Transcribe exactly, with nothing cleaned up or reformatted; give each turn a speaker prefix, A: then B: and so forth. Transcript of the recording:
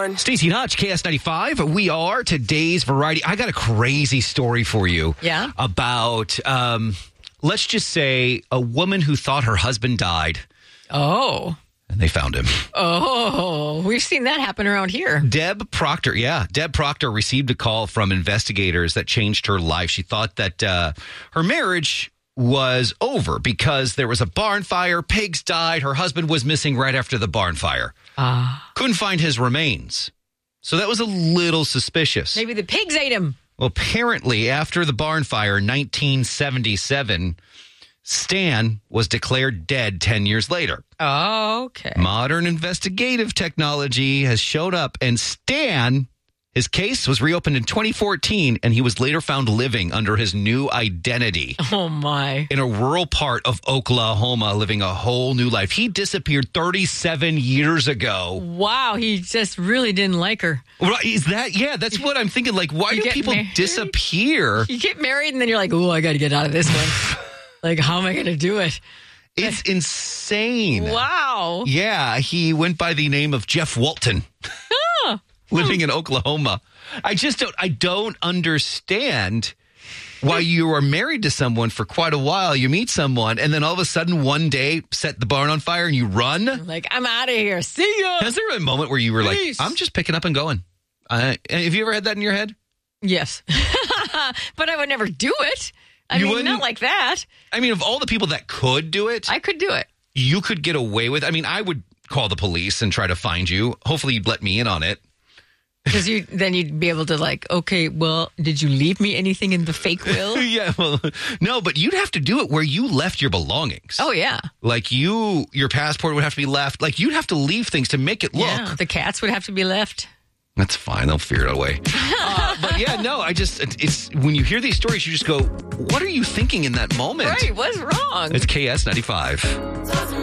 A: born.
B: Stacey Hutch, K S ninety-five. We are today's variety. I got a crazy story for you.
C: Yeah?
B: About, um, let's just say, a woman who thought her husband died.
C: Oh.
B: And they found him.
C: Oh, we've seen that happen around here.
B: Deb Proctor, yeah. Deb Proctor received a call from investigators that changed her life. She thought that uh, her marriage was over because there was a barn fire, pigs died, her husband was missing right after the barn fire.
C: Ah. Uh,
B: Couldn't find his remains. So that was a little suspicious.
C: Maybe the pigs ate him.
B: Well, apparently, after the barn fire in nineteen seventy-seven, Stan was declared dead ten years later.
C: Oh, okay.
B: Modern investigative technology has showed up, and Stan, his case was reopened in twenty fourteen, and he was later found living under his new identity.
C: Oh, my.
B: In a rural part of Oklahoma, living a whole new life. He disappeared thirty-seven years ago.
C: Wow, he just really didn't like her.
B: Right, is that? Yeah, that's what I'm thinking. Like, why
C: You
B: do
C: get
B: people
C: married?
B: disappear?
C: You get married, and then you're like, oh, I got to get out of this one. Like, how am I going to do it?
B: It's insane.
C: Wow.
B: Yeah, he went by the name of Jeff Walton, living in Oklahoma. I just don't, I don't understand why you are married to someone for quite a while. You meet someone, and then all of a sudden one day set the barn on fire and you run.
C: Like, I'm out of here. See ya.
B: Has there been a moment where you were
C: Peace.
B: like, I'm just picking up and going? Uh, have you ever had that in your head?
C: Yes. But I would never do it. I
B: You
C: mean,
B: wouldn't?
C: not like that.
B: I mean, of all the people that could do it,
C: I could do it.
B: you could get away with. I mean, I would call the police and try to find you. Hopefully you'd let me in on it.
C: Because you, then you'd be able to like, okay, well, did you leave me anything in the fake will?
B: Yeah, well, no, but you'd have to do it where you left your belongings.
C: Oh, yeah.
B: Like you, your passport would have to be left. Like you'd have to leave things to make it look.
C: Yeah, the cats would have to be left.
B: That's fine. They'll figure it out a way. uh, but yeah, no, I just, it, it's when you hear these stories, you just go, what are you thinking in that moment?
C: Right, what's wrong?
B: It's K S ninety-five.